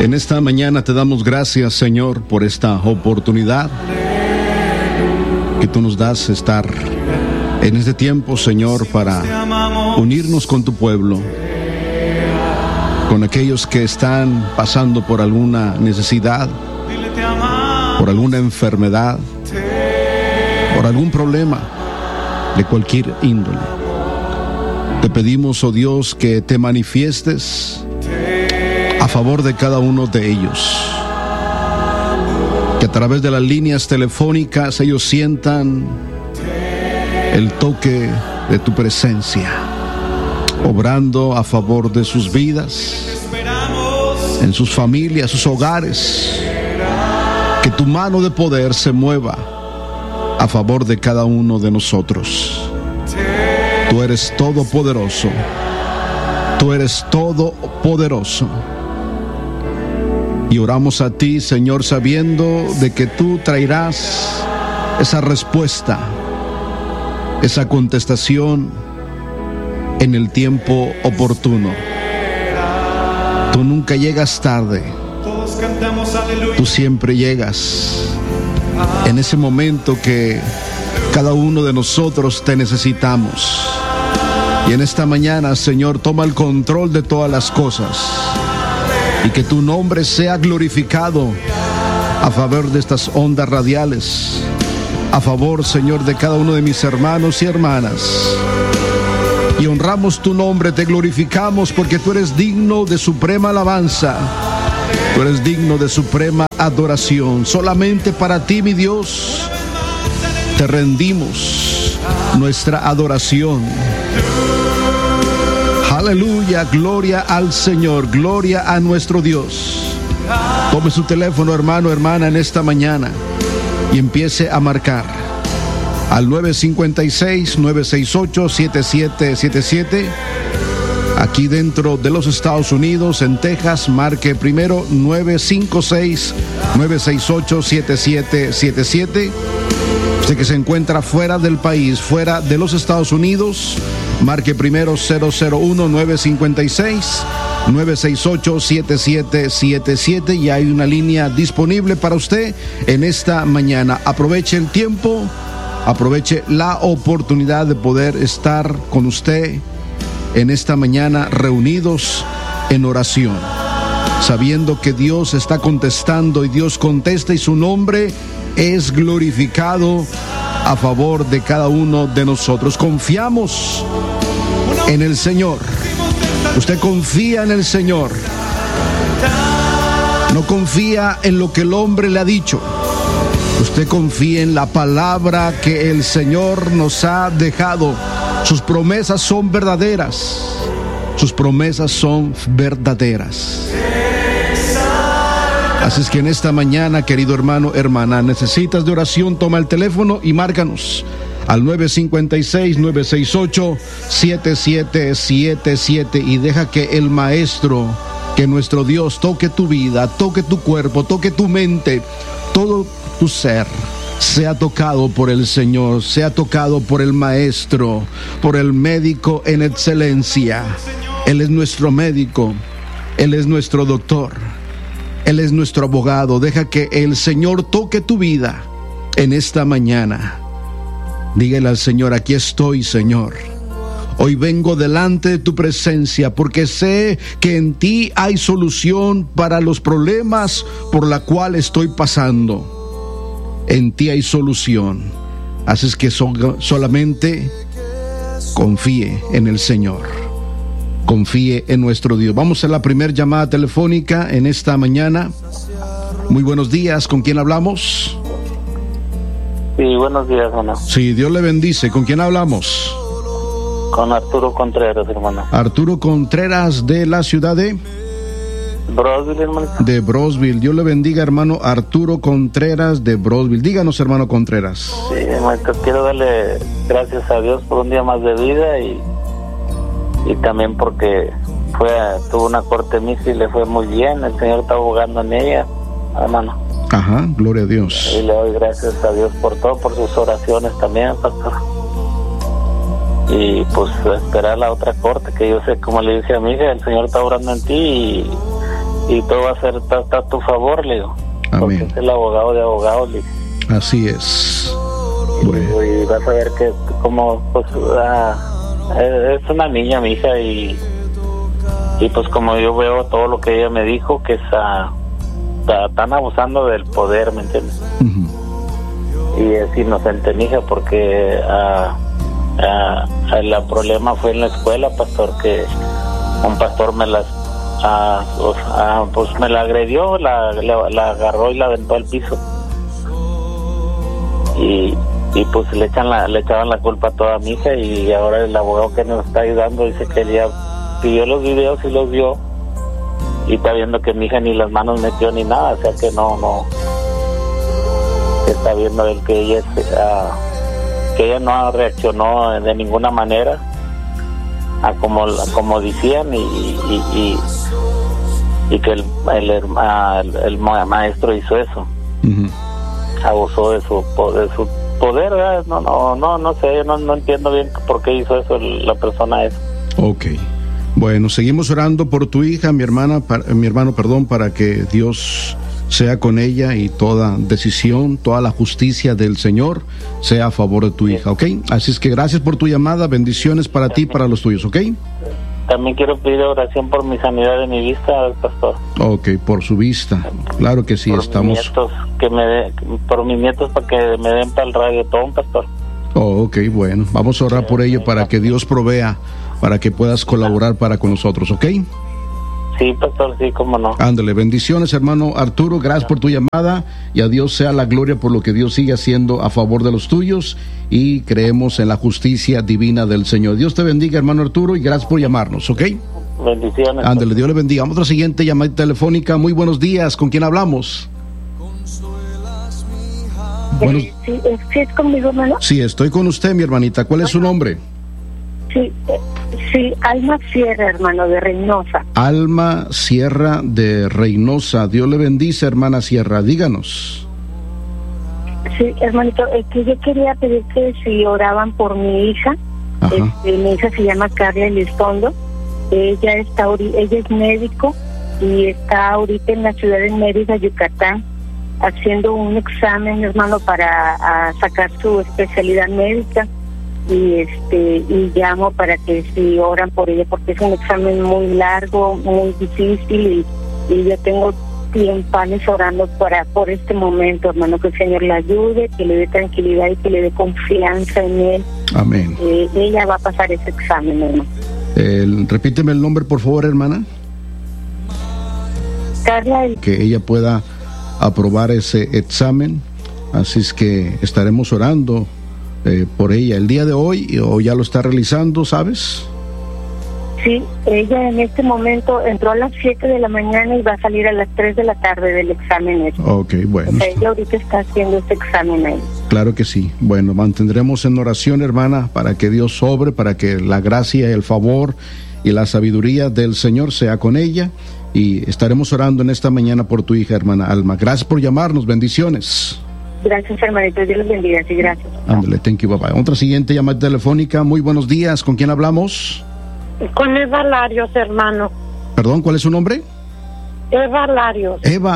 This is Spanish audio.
En esta mañana te damos gracias, Señor, por esta oportunidad que tú nos das estar en este tiempo, Señor, para unirnos con tu pueblo, con aquellos que están pasando por alguna necesidad, por alguna enfermedad, por algún problema de cualquier índole. Te pedimos, oh Dios, que te manifiestes a favor de cada uno de ellos, que a través de las líneas telefónicas ellos sientan el toque de tu presencia, obrando a favor de sus vidas, en sus familias, sus hogares. Que tu mano de poder se mueva a favor de cada uno de nosotros. Tú eres todopoderoso. Tú eres todopoderoso. Y oramos a ti, Señor, sabiendo de que tú traerás esa respuesta, esa contestación en el tiempo oportuno. Tú nunca llegas tarde. Tú siempre llegas en ese momento que cada uno de nosotros te necesitamos. Y en esta mañana, Señor, toma el control de todas las cosas. Y que tu nombre sea glorificado a favor de estas ondas radiales, a favor, Señor, de cada uno de mis hermanos y hermanas. Y honramos tu nombre, te glorificamos porque tú eres digno de suprema alabanza. Tú eres digno de suprema adoración. Solamente para ti, mi Dios, te rendimos nuestra adoración. Aleluya, gloria al Señor, gloria a nuestro Dios. Tome su teléfono, hermano, hermana, en esta mañana y empiece a marcar al 956-968-7777. Aquí dentro de los Estados Unidos, en Texas, marque primero 956-968-7777. Usted que se encuentra fuera del país, fuera de los Estados Unidos, marque primero 001-956-968-7777 y hay una línea disponible para usted en esta mañana. Aproveche el tiempo, aproveche la oportunidad de poder estar con usted en esta mañana reunidos en oración, sabiendo que Dios está contestando y Dios contesta y su nombre es glorificado a favor de cada uno de nosotros. Confiamos en el Señor. Usted confía en el Señor. No confía en lo que el hombre le ha dicho. Usted confía en la palabra que el Señor nos ha dejado. Sus promesas son verdaderas. Sus promesas son verdaderas. Así es que en esta mañana, querido hermano, hermana, necesitas de oración, toma el teléfono y márcanos al 956-968-7777 y deja que el Maestro, que nuestro Dios toque tu vida, toque tu cuerpo, toque tu mente, todo tu ser, sea tocado por el Señor, sea tocado por el Maestro, por el médico en excelencia. Él es nuestro médico, Él es nuestro doctor, Él es nuestro abogado. Deja que el Señor toque tu vida en esta mañana. Dígale al Señor: aquí estoy, Señor. Hoy vengo delante de tu presencia porque sé que en ti hay solución para los problemas por la cual estoy pasando. En ti hay solución. Así es que solamente confíe en el Señor. Confíe en nuestro Dios. Vamos a la primera llamada telefónica en esta mañana. Muy buenos días, ¿con quién hablamos? Sí, buenos días, hermano. Sí, Dios le bendice. ¿Con quién hablamos? Con Arturo Contreras, hermano. Arturo Contreras, de la ciudad de Brosville, hermano. De Brosville. Dios le bendiga, hermano Arturo Contreras de Brosville. Díganos, hermano Contreras. Sí, hermano, quiero darle gracias a Dios por un día más de vida y también porque tuvo una corte misa y le fue muy bien. El Señor está abogando en ella, hermano. Ajá, gloria a Dios. Y le doy gracias a Dios por todo, por sus oraciones también, pastor. Y pues esperar la otra corte, que yo sé, como le dice a mi hija, el Señor está orando en ti y y todo va a ser a tu favor, le digo. Porque Amén. es el abogado de abogados, le digo. Así es. Bueno. Y vas a ver que como pues es una niña, mi hija, y pues como yo veo todo lo que ella me dijo, que están abusando del poder, ¿me entiendes? Uh-huh. Y es inocente mi hija porque el problema fue en la escuela, pastor, que un pastor me pues me la agredió, la agarró y la aventó al piso. Y pues le echaban la culpa a toda mi hija, y ahora el abogado que nos está ayudando dice que él ya pidió los videos y los vio, y está viendo que mi hija ni las manos metió ni nada, o sea que no está viendo él que ella no reaccionó de ninguna manera a como decían, y que el maestro hizo eso. Uh-huh. Abusó de su poder, ¿verdad? No sé, no entiendo bien por qué hizo eso la persona esa. Ok. Bueno, seguimos orando por tu hija, mi hermano, para que Dios sea con ella y toda decisión, toda la justicia del Señor sea a favor de tu hija, ¿ok? Así es que gracias por tu llamada, bendiciones para ti y para los tuyos, ¿ok? También quiero pedir oración por mi sanidad de mi vista, pastor. Ok, por su vista, claro que sí, por estamos... Por mis nietos, para que me den para el radiotón, pastor. Oh, ok, bueno, vamos a orar por ello para que Dios provea, para que puedas colaborar para con nosotros, ¿ok? Sí, pastor, sí, cómo no. Ándale, bendiciones, hermano Arturo, gracias por tu llamada, y a Dios sea la gloria por lo que Dios sigue haciendo a favor de los tuyos, y creemos en la justicia divina del Señor. Dios te bendiga, hermano Arturo, y gracias por llamarnos, ¿ok? Bendiciones. Ándale, Dios le bendiga. Vamos a otra siguiente llamada telefónica. Muy buenos días, ¿con quién hablamos? Bueno, ¿Sí es conmigo, hermano? sí, estoy con usted, mi hermanita. ¿Cuál es su nombre? Sí, Alma Sierra, hermano, de Reynosa. Alma Sierra de Reynosa. Dios le bendice, hermana Sierra. Díganos. Sí, hermanito, que yo quería pedir que si oraban por mi hija. Ajá. Mi hija se llama Carla Elizondo. Ella es médico y está ahorita en la ciudad de Mérida, Yucatán, haciendo un examen, hermano, para sacar su especialidad médica. Y llamo para que si oran por ella, porque es un examen muy largo, muy difícil, y yo tengo tiempanes orando por este momento, hermano, que el Señor la ayude, que le dé tranquilidad y que le dé confianza en él. Amén. Ella va a pasar ese examen, hermano. Repíteme el nombre, por favor, hermana. Carla. Que ella pueda aprobar ese examen. Así es que estaremos orando por ella el día de hoy, o ya lo está realizando, ¿sabes? Sí, ella en este momento entró a las 7 de la mañana y va a salir a las 3 de la tarde del examen. Ok, bueno. O sea, ella ahorita está haciendo este examen ahí. Claro que sí. Bueno, mantendremos en oración, hermana, para que Dios sobre, para que la gracia y el favor y la sabiduría del Señor sea con ella, y estaremos orando en esta mañana por tu hija, hermana Alma. Gracias por llamarnos, bendiciones. Gracias, hermanito, Dios los bendiga, sí, gracias. Ándale, thank you, bye bye. Otra siguiente llamada telefónica. Muy buenos días, ¿con quién hablamos? Con Eva Larios, hermano. Perdón, ¿cuál es su nombre? Eva Larios. Eva